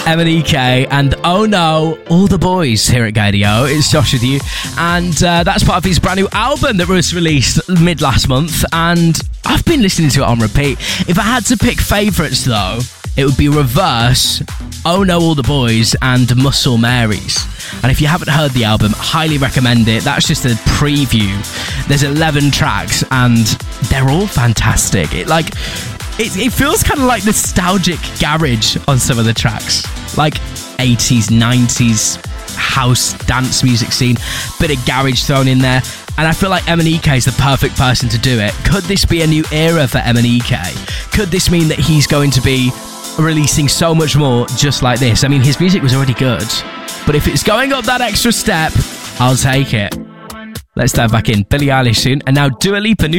MNEK and Oh No, All the Boys here at Gadio. It's Josh with you, and that's part of his brand new album that was released mid last month, and I've been listening to it on repeat. If I had to pick favourites though, it would be Reverse, Oh No, All the Boys and Muscle Marys. And if you haven't heard the album, highly recommend it. That's just a preview. There's 11 tracks and they're all fantastic. It feels kind of like nostalgic garage on some of the tracks, like 80s, 90s house dance music scene, bit of garage thrown in there, and I feel like MNEK is the perfect person to do it. Could this be a new era for MNEK? Could this mean that he's going to be releasing so much more just like this? I mean, his music was already good, but if it's going up that extra step, I'll take it. Let's dive back in. Billie Eilish soon, and now Dua Lipa.